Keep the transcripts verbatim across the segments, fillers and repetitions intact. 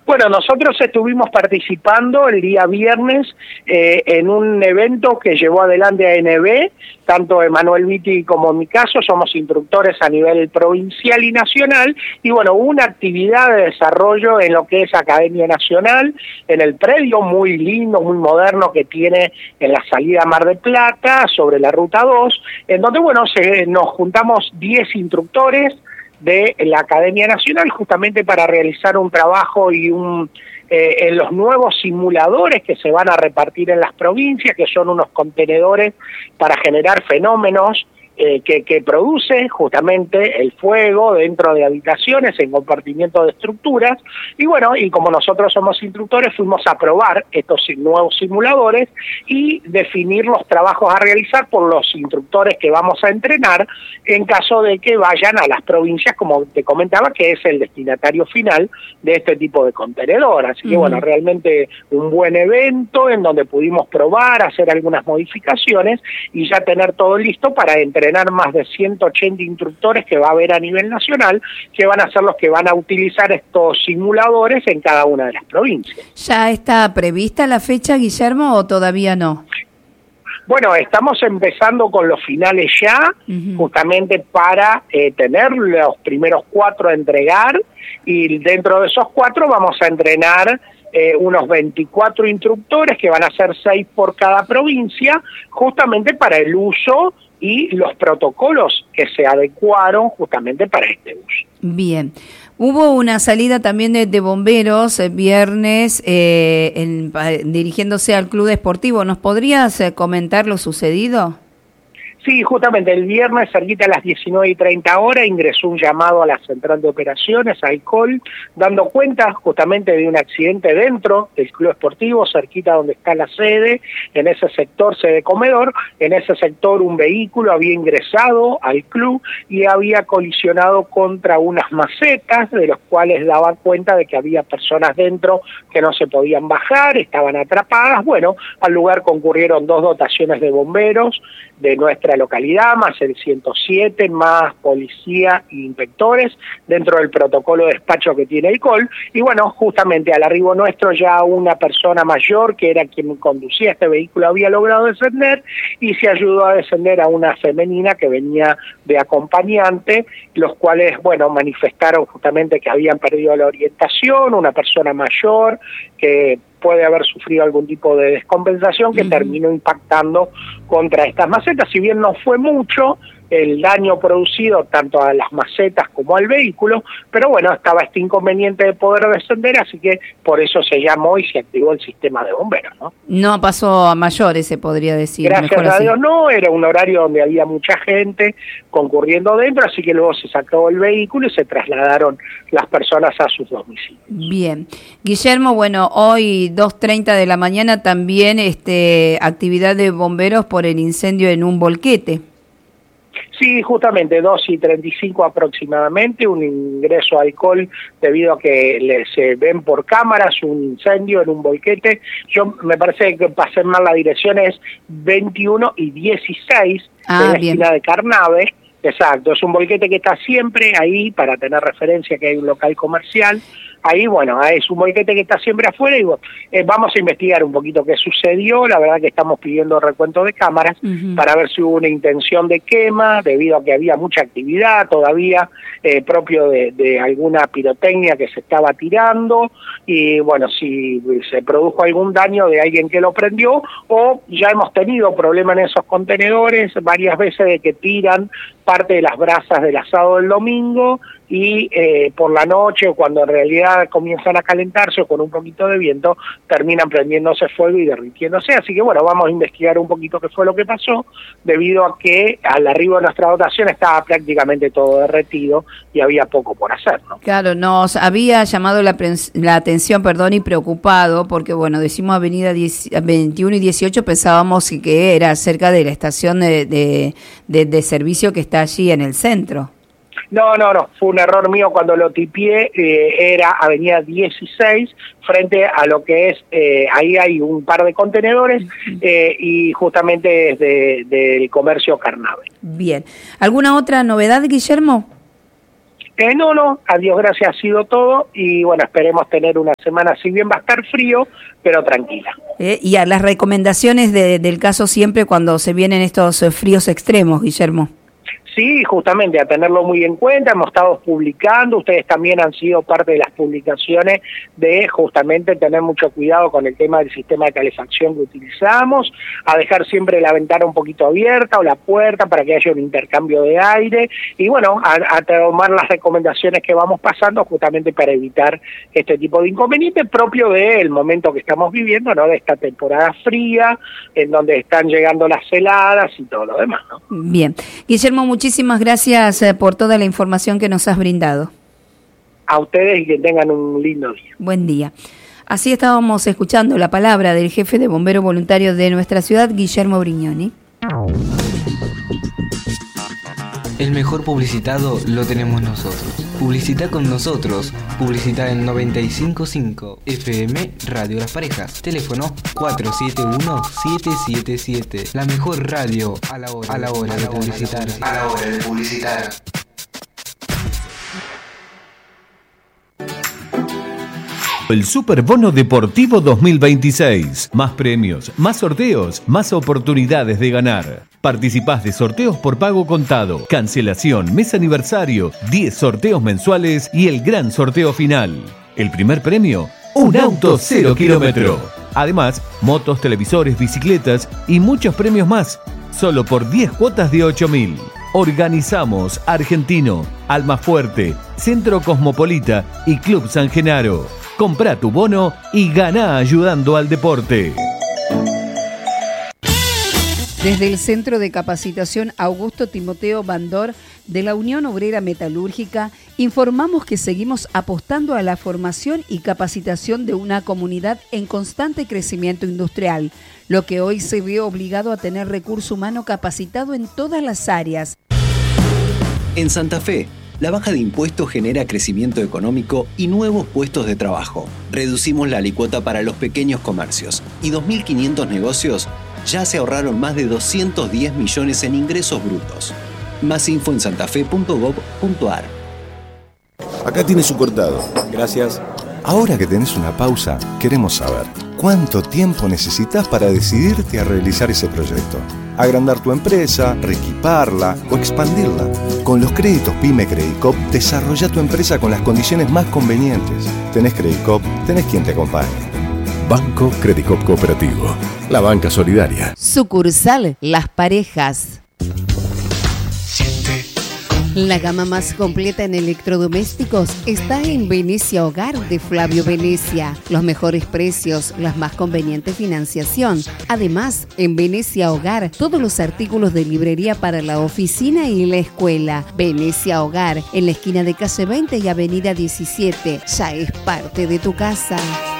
Bueno, nosotros estuvimos participando el día viernes eh, en un evento que llevó adelante A N B, tanto Emanuel Vitti como en mi caso, somos instructores a nivel provincial y nacional, y bueno, hubo una actividad de desarrollo en lo que es Academia Nacional, en el predio muy lindo, muy moderno que tiene en la salida a Mar del Plata, sobre la Ruta dos, en donde, bueno, se, nos juntamos diez instructores de la Academia Nacional justamente para realizar un trabajo y un eh, en los nuevos simuladores que se van a repartir en las provincias, que son unos contenedores para generar fenómenos eh, que, que produce justamente el fuego dentro de habitaciones, en compartimiento de estructuras, y bueno, y como nosotros somos instructores, fuimos a probar estos nuevos simuladores y definir los trabajos a realizar por los instructores que vamos a entrenar en caso de que vayan a las provincias, como te comentaba, que es el destinatario final de este tipo de contenedor. Así que uh-huh. bueno, realmente un buen evento en donde pudimos probar, hacer algunas modificaciones y ya tener todo listo para entrenar más de ciento ochenta instructores que va a haber a nivel nacional, que van a ser los que van a utilizar estos simuladores en cada una de las provincias. ¿Ya está prevista la fecha, Guillermo, o todavía no? Bueno, estamos empezando con los finales ya, uh-huh. justamente para eh, tener los primeros cuatro a entregar, y dentro de esos cuatro vamos a entrenar Eh, unos veinticuatro instructores, que van a ser seis por cada provincia, justamente para el uso y los protocolos que se adecuaron justamente para este uso. Bien. Hubo una salida también de, de bomberos el viernes eh, en, dirigiéndose al club deportivo. ¿Nos podrías eh, comentar lo sucedido? Sí, justamente el viernes, cerquita a las diecinueve y treinta horas, ingresó un llamado a la central de operaciones, a AICOL, dando cuenta justamente de un accidente dentro del club esportivo, cerquita donde está la sede, en ese sector, sede comedor. En ese sector un vehículo había ingresado al club y había colisionado contra unas macetas, de los cuales daban cuenta de que había personas dentro que no se podían bajar, estaban atrapadas. Bueno, al lugar concurrieron dos dotaciones de bomberos de nuestra localidad, más el ciento siete, más policía e inspectores, dentro del protocolo de despacho que tiene AICOL. Y bueno, justamente al arribo nuestro ya una persona mayor, que era quien conducía este vehículo, había logrado descender, y se ayudó a descender a una femenina que venía de acompañante, los cuales, bueno, manifestaron justamente que habían perdido la orientación, una persona mayor que puede haber sufrido algún tipo de descompensación que uh-huh. terminó impactando contra estas macetas. Si bien no fue mucho el daño producido tanto a las macetas como al vehículo, pero bueno, estaba este inconveniente de poder descender, así que por eso se llamó y se activó el sistema de bomberos, ¿no? No pasó a mayores, se podría decir. Gracias a Dios no, era un horario donde había mucha gente concurriendo dentro, así que luego se sacó el vehículo y se trasladaron las personas a sus domicilios. Bien. Guillermo, bueno, hoy dos treinta de la mañana también este actividad de bomberos por el incendio en un volquete. Sí, justamente, dos y treinta y cinco aproximadamente, un ingreso a AICOL debido a que le, se ven por cámaras un incendio en un volquete. Yo me parece que pasé mal la dirección, es veintiuno y dieciséis, ah, en la bien. esquina de Carnave. Exacto, es un volquete que está siempre ahí, para tener referencia que hay un local comercial. Ahí, bueno, es un volquete que está siempre afuera y bueno, eh, vamos a investigar un poquito qué sucedió. La verdad que estamos pidiendo recuento de cámaras uh-huh. para ver si hubo una intención de quema, debido a que había mucha actividad todavía, eh, propio de, de alguna pirotecnia que se estaba tirando, y bueno, si se produjo algún daño de alguien que lo prendió, o ya hemos tenido problemas en esos contenedores varias veces de que tiran parte de las brasas del asado del domingo y eh, por la noche, cuando en realidad comienzan a calentarse o con un poquito de viento, terminan prendiéndose fuego y derritiéndose. Así que bueno, vamos a investigar un poquito qué fue lo que pasó, debido a que al arribo de nuestra dotación estaba prácticamente todo derretido y había poco por hacer, ¿no? Claro, nos había llamado la, la atención, perdón, y preocupado, porque bueno, decimos avenida veintiuno y dieciocho, pensábamos que era cerca de la estación de, de, de, de servicio que está allí en el centro. No, no, no, fue un error mío cuando lo tipié, eh, era avenida dieciséis, frente a lo que es, eh, ahí hay un par de contenedores eh, y justamente es de, del comercio Carnave. Bien. ¿Alguna otra novedad, Guillermo? Eh, no, no, a Dios gracias ha sido todo y bueno, esperemos tener una semana, si bien va a estar frío, pero tranquila. Eh, y a las recomendaciones de, del caso siempre cuando se vienen estos eh, fríos extremos, Guillermo. Sí, justamente, a tenerlo muy en cuenta, hemos estado publicando, ustedes también han sido parte de las publicaciones de justamente tener mucho cuidado con el tema del sistema de calefacción que utilizamos, a dejar siempre la ventana un poquito abierta o la puerta para que haya un intercambio de aire y bueno, a, a tomar las recomendaciones que vamos pasando justamente para evitar este tipo de inconveniente propio del momento que estamos viviendo, ¿no? De esta temporada fría, en donde están llegando las heladas y todo lo demás, ¿no? Bien. Guillermo, muchísimas Muchísimas gracias por toda la información que nos has brindado. A ustedes y que tengan un lindo día. Buen día. Así estábamos escuchando la palabra del jefe de bomberos voluntarios de nuestra ciudad, Guillermo Brignoni. El mejor publicitado lo tenemos nosotros. Publicita con nosotros. Publicita en noventa y cinco punto cinco F M Radio Las Parejas. Teléfono cuatro siete uno siete siete siete. La mejor radio a la hora, a la hora de publicitar. A la hora de publicitar. El Superbono Deportivo dos mil veintiséis. Más premios, más sorteos, más oportunidades de ganar. Participás de sorteos por pago contado, cancelación, mes aniversario, diez sorteos mensuales y el gran sorteo final. El primer premio, un auto cero kilómetro. Además, motos, televisores, bicicletas y muchos premios más. Solo por diez cuotas de ocho mil. Organizamos Argentino, Almafuerte, Centro Cosmopolita y Club San Genaro. Comprá tu bono y ganá ayudando al deporte. Desde el Centro de Capacitación Augusto Timoteo Bandor de la Unión Obrera Metalúrgica, informamos que seguimos apostando a la formación y capacitación de una comunidad en constante crecimiento industrial, lo que hoy se ve obligado a tener recurso humano capacitado en todas las áreas. En Santa Fe, la baja de impuestos genera crecimiento económico y nuevos puestos de trabajo. Reducimos la alícuota para los pequeños comercios y dos mil quinientos negocios ya se ahorraron más de doscientos diez millones en ingresos brutos. Más info en santafe punto gob punto ar. Acá tiene su cortado. Gracias. Ahora que tenés una pausa, queremos saber cuánto tiempo necesitas para decidirte a realizar ese proyecto. Agrandar tu empresa, reequiparla o expandirla. Con los créditos PYME Credicop, desarrolla tu empresa con las condiciones más convenientes. Tenés Credicop, tenés quien te acompañe. Banco Credicop Cooperativo, la banca solidaria. Sucursal Las Parejas. La gama más completa en electrodomésticos está en Venecia Hogar de Flavio Venecia. Los mejores precios, la más conveniente financiación. Además, en Venecia Hogar, todos los artículos de librería para la oficina y la escuela. Venecia Hogar, en la esquina de calle veinte y avenida diecisiete. Ya es parte de tu casa.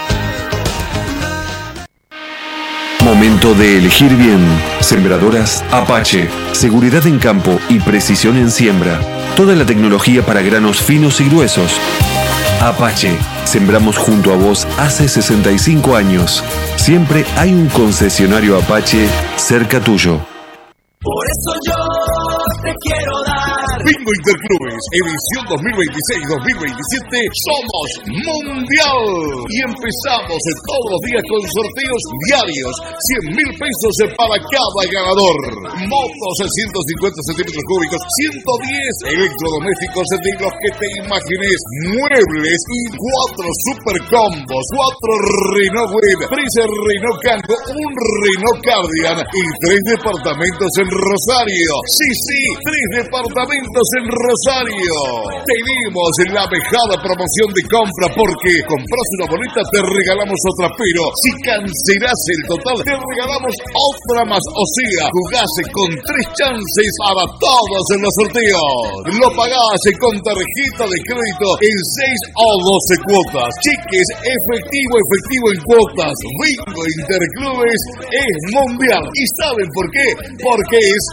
Momento de elegir bien. Sembradoras Apache. Seguridad en campo y precisión en siembra. Toda la tecnología para granos finos y gruesos. Apache. Sembramos junto a vos hace sesenta y cinco años. Siempre hay un concesionario Apache cerca tuyo. Por eso yo te quiero dar. Bingo Interclubes, edición dos mil veintiséis dos mil veintisiete, somos mundial. Y empezamos todos los días con sorteos diarios, cien mil pesos para cada ganador. Motos ciento cincuenta centímetros cúbicos, ciento diez electrodomésticos de los que te imagines, muebles y cuatro super combos, cuatro Renault Web, tres Renault Kangoo, un Renault Cardigan y tres departamentos en Rosario. Sí, sí, tres departamentos en Rosario. Tenemos la mejor promoción de compra porque compras una boleta, te regalamos otra, pero si cancelas el total, te regalamos otra más. O sea, jugás con tres chances para todos en los sorteos. Lo pagás con tarjeta de crédito en seis o doce cuotas. Cheques, efectivo, efectivo en cuotas. Bingo Interclubes es mundial. ¿Y saben por qué? Porque es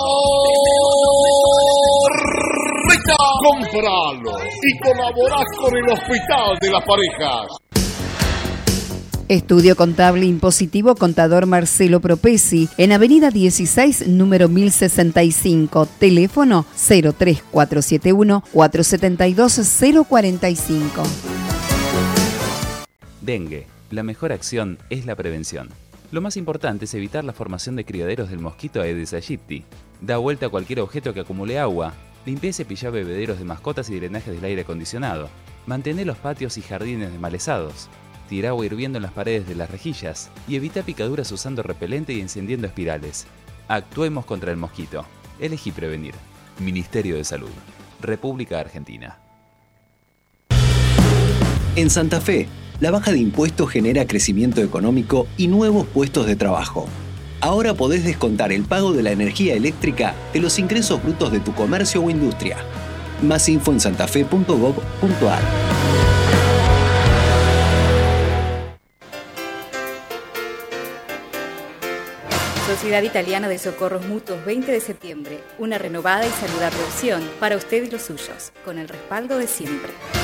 correcto. Cómpralo y colaborás con el Hospital de las Parejas. Estudio Contable Impositivo Contador Marcelo Propesi, en Avenida dieciséis, número mil sesenta y cinco, teléfono cero tres cuatro siete uno, cuatro siete dos, cero cuatro cinco. Dengue. La mejor acción es la prevención. Lo más importante es evitar la formación de criaderos del mosquito Aedes aegypti. Da vuelta a cualquier objeto que acumule agua. Limpia y cepilla bebederos de mascotas y drenajes del aire acondicionado. Mantén los patios y jardines desmalezados. Tira agua hirviendo en las paredes de las rejillas y evita picaduras usando repelente y encendiendo espirales. Actuemos contra el mosquito. Elegí prevenir. Ministerio de Salud. República Argentina. En Santa Fe, la baja de impuestos genera crecimiento económico y nuevos puestos de trabajo. Ahora podés descontar el pago de la energía eléctrica de los ingresos brutos de tu comercio o industria. Más info en santafe punto gob punto ar. Sociedad Italiana de Socorros Mutuos veinte de septiembre. Una renovada y saludable opción para usted y los suyos, con el respaldo de siempre.